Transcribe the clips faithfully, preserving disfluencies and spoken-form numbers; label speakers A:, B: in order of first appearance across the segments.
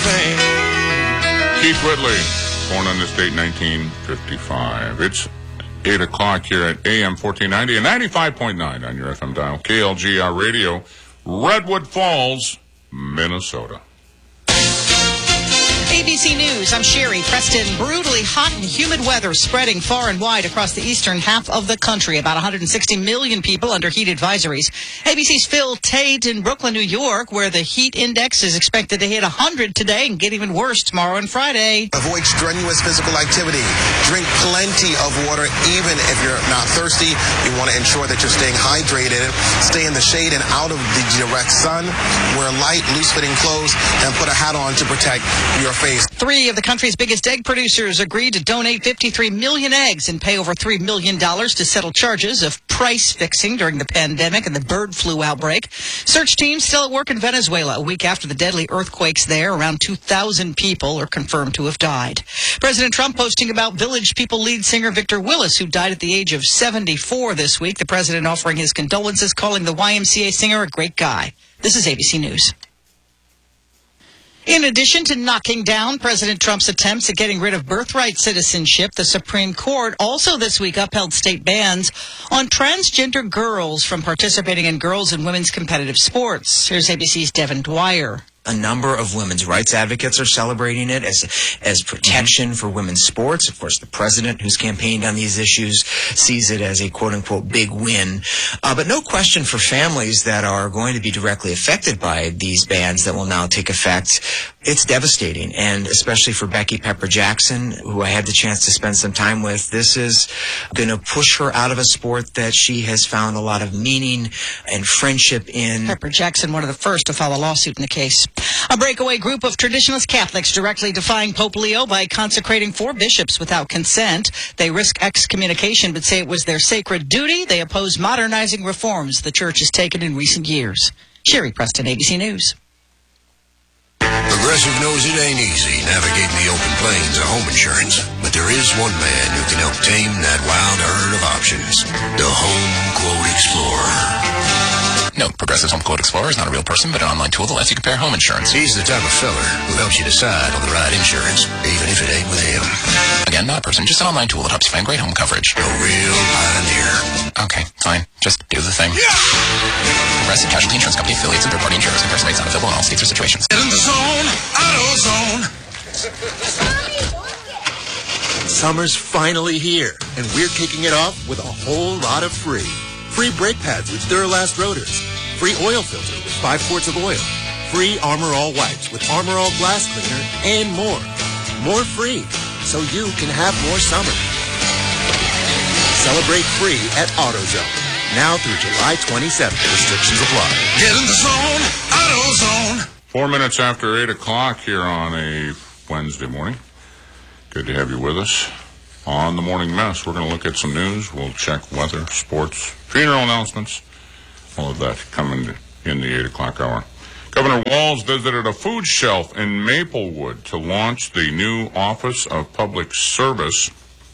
A: thing.
B: Keith Whitley, born on this date, nineteen fifty-five. It's eight o'clock here at A M fourteen ninety and ninety-five point nine on your F M dial. K L G R Radio, Redwood Falls, Minnesota.
C: A B C News, I'm Sherry Preston. Brutally hot and humid weather spreading far and wide across the eastern half of the country. About one hundred sixty million people under heat advisories. A B C's Phil Tate in Brooklyn, New York, where the heat index is expected to hit one hundred today and get even worse tomorrow and Friday.
D: Avoid strenuous physical activity. Drink plenty of water, even if you're not thirsty. You want to ensure that you're staying hydrated. Stay in the shade and out of the direct sun. Wear light, loose-fitting clothes, and put a hat on to protect your face.
C: Three of the country's biggest egg producers agreed to donate fifty-three million eggs and pay over three million dollars to settle charges of price fixing during the pandemic and the bird flu outbreak. Search teams still at work in Venezuela a week after the deadly earthquakes there. Around two thousand people are confirmed to have died. President Trump posting about Village People lead singer Victor Willis, who died at the age of seventy-four this week. The president offering his condolences, calling the Y M C A singer a great guy. This is A B C News. In addition to knocking down President Trump's attempts at getting rid of birthright citizenship, the Supreme Court also this week upheld state bans on transgender girls from participating in girls' and women's competitive sports. Here's A B C's Devin Dwyer.
E: A number of women's rights advocates are celebrating it as as protection for women's sports. Of course, the president, who's campaigned on these issues, sees it as a quote-unquote big win. Uh, but no question for families that are going to be directly affected by these bans that will now take effect. It's devastating, and especially for Becky Pepper Jackson, who I had the chance to spend some time with. This is going to push her out of a sport that she has found a lot of meaning and friendship in.
C: Pepper Jackson, one of the first to file a lawsuit in the case. A breakaway group of traditionalist Catholics directly defying Pope Leo by consecrating four bishops without consent. They risk excommunication but say it was their sacred duty. They oppose modernizing reforms the church has taken in recent years. Sherry Preston, A B C News.
F: Progressive knows it ain't easy navigating the open plains of home insurance, but there is one man who can help tame that wild herd of options. The Home Quote Explorer.
G: No, Progressive's Home Quote Explorer is not a real person, but an online tool that lets you compare home insurance.
F: He's the type of feller who helps you decide on the right insurance, even if it ain't with him.
G: Again, not a person, just an online tool that helps you find great home coverage.
F: A real pioneer.
G: Okay, fine. Just do the thing. Yeah! Progressive Casualty Insurance Company affiliates and third-party insurers. Comparison rates not available in all states or situations.
A: Get in the zone, AutoZone.
H: Summer's finally here, and we're kicking it off with a whole lot of free. Free brake pads with Duralast rotors. Free oil filter with five quarts of oil. Free Armor All wipes with Armor All glass cleaner, and more. More free, so you can have more summer. Celebrate free at AutoZone. Now through July twenty-seventh. Restrictions apply.
A: Get in the zone, AutoZone.
B: Four minutes after eight o'clock here on a Wednesday morning. Good to have you with us. On the Morning Mess, we're going to look at some news. We'll check weather, sports, funeral announcements, all of that coming in the eight o'clock hour. Governor Walz visited a food shelf in Maplewood to launch the new Office of Public Service.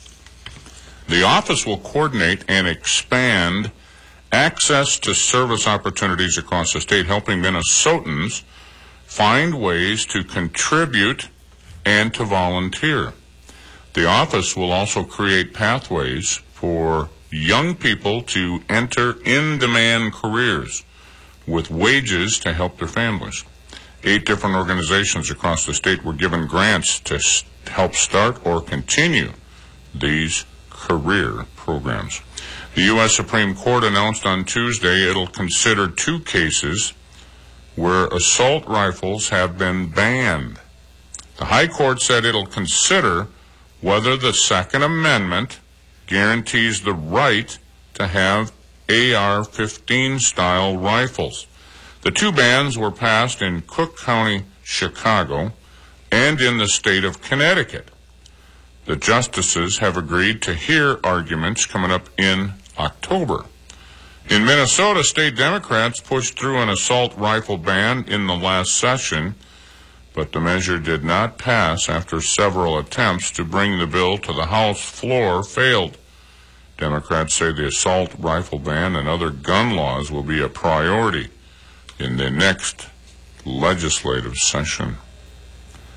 B: The office will coordinate and expand access to service opportunities across the state, helping Minnesotans find ways to contribute and to volunteer. The office will also create pathways for young people to enter in-demand careers with wages to help their families. Eight different organizations across the state were given grants to help start or continue these career programs. The U S Supreme Court announced on Tuesday it'll consider two cases where assault rifles have been banned. The High Court said it'll consider whether the Second Amendment guarantees the right to have A R fifteen style rifles. The two bans were passed in Cook County, Chicago, and in the state of Connecticut. The justices have agreed to hear arguments coming up in October. In Minnesota, state Democrats pushed through an assault rifle ban in the last session, but the measure did not pass after several attempts to bring the bill to the House floor failed. Democrats say the assault rifle ban and other gun laws will be a priority in the next legislative session.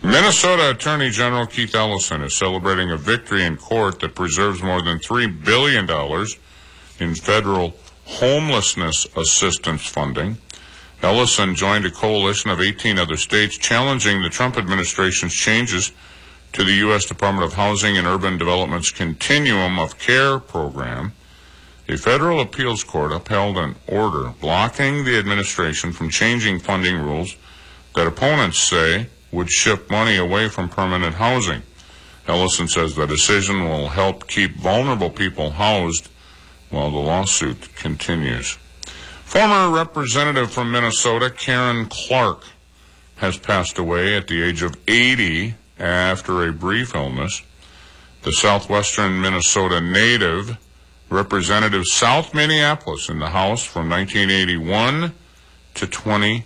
B: Minnesota Attorney General Keith Ellison is celebrating a victory in court that preserves more than three billion dollars in federal homelessness assistance funding. Ellison joined a coalition of eighteen other states challenging the Trump administration's changes to the U S Department of Housing and Urban Development's Continuum of Care program. A federal appeals court upheld an order blocking the administration from changing funding rules that opponents say would shift money away from permanent housing. Ellison says the decision will help keep vulnerable people housed while the lawsuit continues. Former representative from Minnesota, Karen Clark, has passed away at the age of eighty after a brief illness. The southwestern Minnesota native represented South Minneapolis in the House from nineteen eighty-one to twenty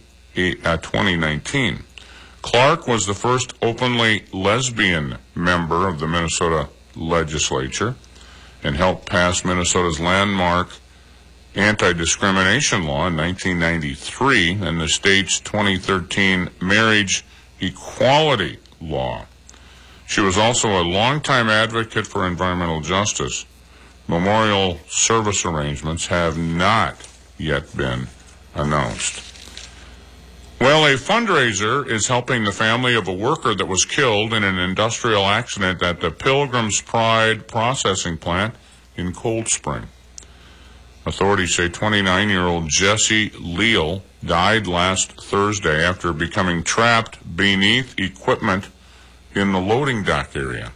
B: nineteen. Clark was the first openly lesbian member of the Minnesota legislature and helped pass Minnesota's landmark anti-discrimination law in nineteen ninety-three and the state's twenty thirteen marriage equality law. She was also a longtime advocate for environmental justice. Memorial service arrangements have not yet been announced. Well, a fundraiser is helping the family of a worker that was killed in an industrial accident at the Pilgrim's Pride processing plant in Cold Spring. Authorities say twenty-nine-year-old Jesse Leal died last Thursday after becoming trapped beneath equipment in the loading dock area.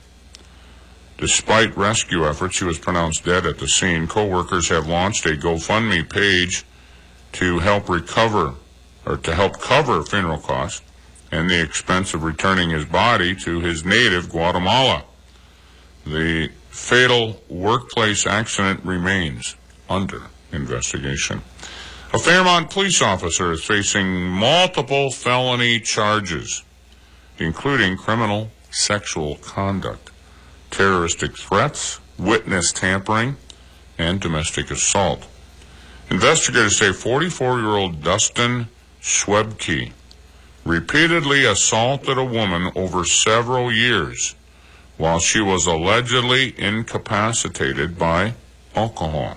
B: Despite rescue efforts, he was pronounced dead at the scene. Co-workers have launched a GoFundMe page to help recover or to help cover funeral costs and the expense of returning his body to his native Guatemala. The fatal workplace accident remains under investigation. A Fairmont police officer is facing multiple felony charges, including criminal sexual conduct, terroristic threats, witness tampering, and domestic assault. Investigators say forty-four-year-old Dustin Schwebke repeatedly assaulted a woman over several years while she was allegedly incapacitated by alcohol,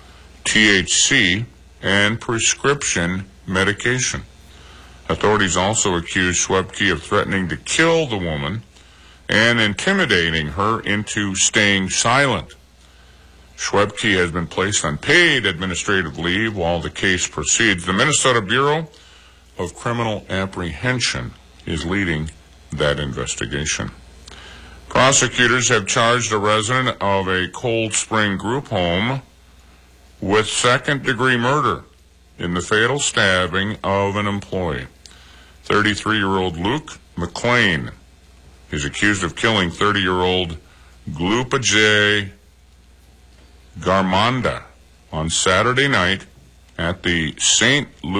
B: T H C, and prescription medication. Authorities also accused Schwebke of threatening to kill the woman and intimidating her into staying silent. Schwebke has been placed on paid administrative leave while the case proceeds. The Minnesota Bureau of Criminal Apprehension is leading that investigation. Prosecutors have charged a resident of a Cold Spring group home with second-degree murder in the fatal stabbing of an employee. thirty-three-year-old Luke McLean is accused of killing thirty-year-old Glupa J. Garmanda on Saturday night at the Saint Louis